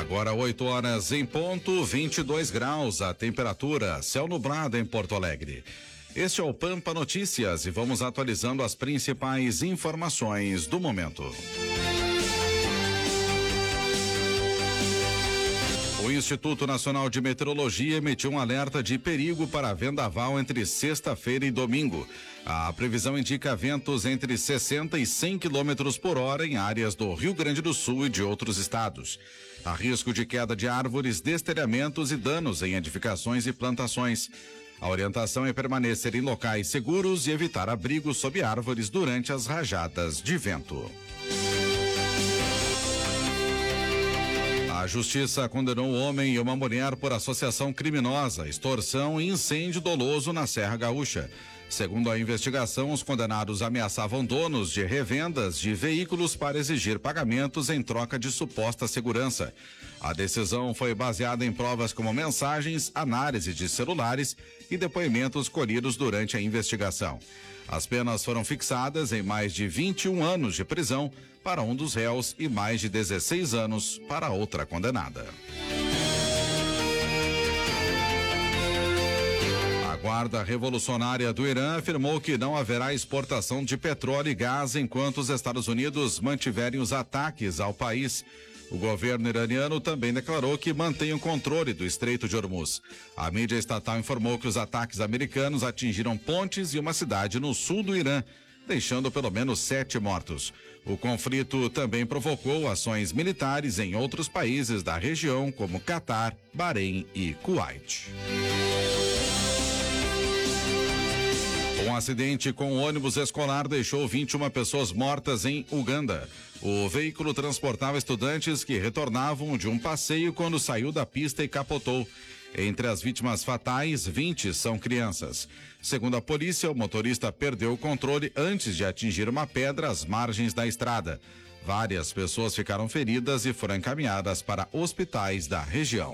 Agora 8 horas em ponto, 22 graus a temperatura, céu nublado em Porto Alegre. Este é o Pampa Notícias e vamos atualizando as principais informações do momento. O Instituto Nacional de Meteorologia emitiu um alerta de perigo para vendaval entre sexta-feira e domingo. A previsão indica ventos entre 60 e 100 km por hora em áreas do Rio Grande do Sul e de outros estados. Há risco de queda de árvores, destelhamentos e danos em edificações e plantações. A orientação é permanecer em locais seguros e evitar abrigos sob árvores durante as rajadas de vento. A Justiça condenou um homem e uma mulher por associação criminosa, extorsão e incêndio doloso na Serra Gaúcha. Segundo a investigação, os condenados ameaçavam donos de revendas de veículos para exigir pagamentos em troca de suposta segurança. A decisão foi baseada em provas como mensagens, análise de celulares e depoimentos colhidos durante a investigação. As penas foram fixadas em mais de 21 anos de prisão para um dos réus e mais de 16 anos para outra condenada. A Guarda Revolucionária do Irã afirmou que não haverá exportação de petróleo e gás enquanto os Estados Unidos mantiverem os ataques ao país. O governo iraniano também declarou que mantém o controle do Estreito de Hormuz. A mídia estatal informou que os ataques americanos atingiram pontes e uma cidade no sul do Irã, deixando pelo menos 7 mortos. O conflito também provocou ações militares em outros países da região, como Catar, Bahrein e Kuwait. Um acidente com um ônibus escolar deixou 21 pessoas mortas em Uganda. O veículo transportava estudantes que retornavam de um passeio quando saiu da pista e capotou. Entre as vítimas fatais, 20 são crianças. Segundo a polícia, o motorista perdeu o controle antes de atingir uma pedra às margens da estrada. Várias pessoas ficaram feridas e foram encaminhadas para hospitais da região.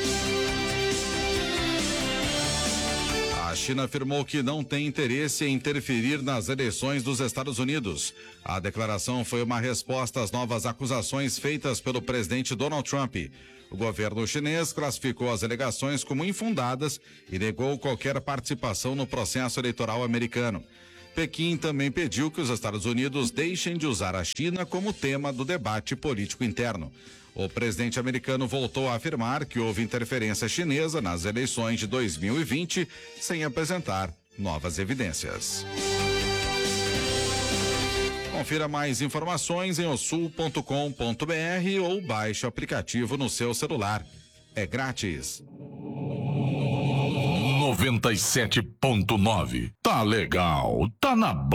A China afirmou que não tem interesse em interferir nas eleições dos Estados Unidos. A declaração foi uma resposta às novas acusações feitas pelo presidente Donald Trump. O governo chinês classificou as alegações como infundadas e negou qualquer participação no processo eleitoral americano. Pequim também pediu que os Estados Unidos deixem de usar a China como tema do debate político interno. O presidente americano voltou a afirmar que houve interferência chinesa nas eleições de 2020, sem apresentar novas evidências. Confira mais informações em osul.com.br ou baixe o aplicativo no seu celular. É grátis. 97.9. Tá legal, tá na boa.